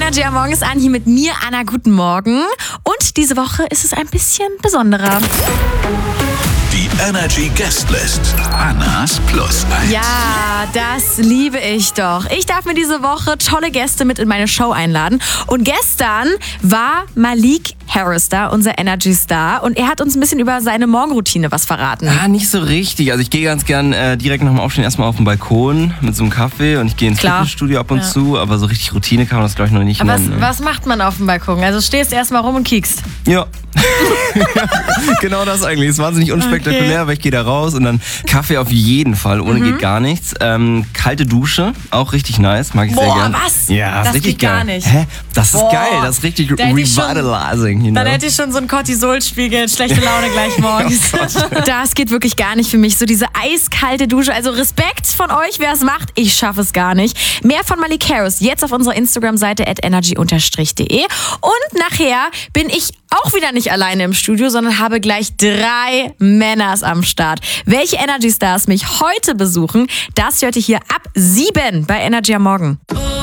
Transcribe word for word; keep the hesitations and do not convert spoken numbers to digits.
Energy am Morgen ist an, hier mit mir, Anna. Guten Morgen. Und diese Woche ist es ein bisschen besonderer. Die Energy Guestlist. Annas Plus eins. Ja, das liebe ich doch. Ich darf mir diese Woche tolle Gäste mit in meine Show einladen. Und gestern war Malik Harris da, unser Energy-Star. Und er hat uns ein bisschen über seine Morgenroutine was verraten. Ah, nicht so richtig. Also ich gehe ganz gern äh, direkt nach dem Aufstehen erstmal auf den Balkon mit so einem Kaffee und ich gehe ins Klar. Fitnessstudio ab und Ja. zu. Aber so richtig Routine kann man das, glaube ich, noch nicht Aber was, nennen. was macht man auf dem Balkon? Also stehst erstmal rum und kiekst. Ja. Genau das eigentlich. Ist wahnsinnig unspektakulär, Okay. weil ich gehe da raus und dann Kaffee auf jeden Fall. Ohne Mhm. geht gar nichts. Ähm, kalte Dusche, auch richtig nice. Mag ich Boah, sehr gern. was? Ja, Das ist richtig geht gar geil. nicht. Hä? Das ist Boah. geil. Das ist richtig Da hätte ich schon- revitalizing. You know? Dann hätte ich schon so einen Cortisolspiegel, schlechte Laune gleich morgens. Oh Das geht wirklich gar nicht für mich. So diese eiskalte Dusche. Also Respekt von euch, wer es macht. Ich schaffe es gar nicht. Mehr von Malik Harris jetzt auf unserer Instagram-Seite at energy unterstrich de. Und nachher bin ich auch wieder nicht alleine im Studio, sondern habe gleich drei Männers am Start. Welche Energy Stars mich heute besuchen, das hört ihr hier ab sieben bei Energy am Morgen.